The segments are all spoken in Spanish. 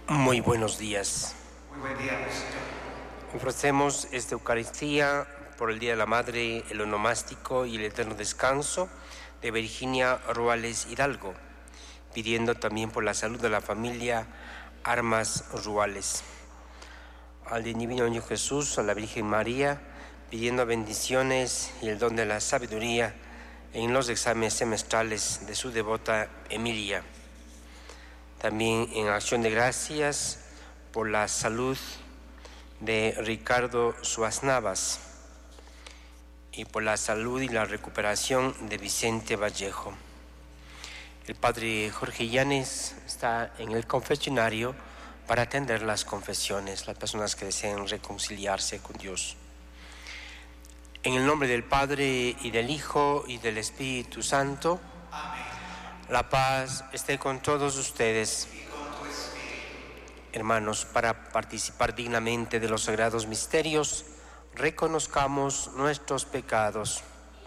Muy buenos días. Muy buen día, Señor. Ofrecemos esta Eucaristía por el Día de la Madre, el onomástico y el eterno descanso de Virginia Ruales Hidalgo, pidiendo también por la salud de la familia Armas Ruales. Al Divino Niño Jesús, a la Virgen María, pidiendo bendiciones y el don de la sabiduría en los exámenes semestrales de su devota Emilia. También en acción de gracias por la salud de Ricardo Suárez Navas y por la salud y la recuperación de Vicente Vallejo. El Padre Jorge Llanes está en el confesionario para atender las confesiones, las personas que deseen reconciliarse con Dios. En el nombre del Padre y del Hijo y del Espíritu Santo. Amén. La paz esté con todos ustedes. Y con tu espíritu. Hermanos, para participar dignamente de los sagrados misterios, reconozcamos nuestros pecados.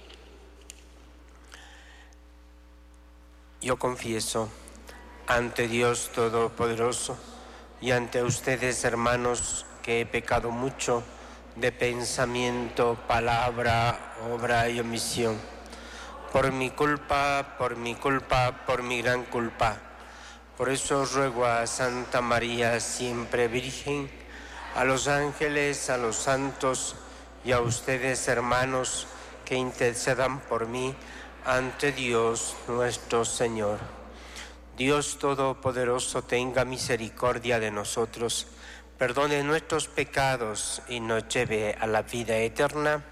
Yo confieso ante Dios Todopoderoso y ante ustedes, hermanos, que he pecado mucho de pensamiento, palabra, obra y omisión. Por mi culpa, por mi gran culpa. Por eso os ruego a Santa María, siempre Virgen, a los ángeles, a los santos y a ustedes, hermanos, que intercedan por mí ante Dios nuestro Señor. Dios Todopoderoso tenga misericordia de nosotros, perdone nuestros pecados y nos lleve a la vida eterna.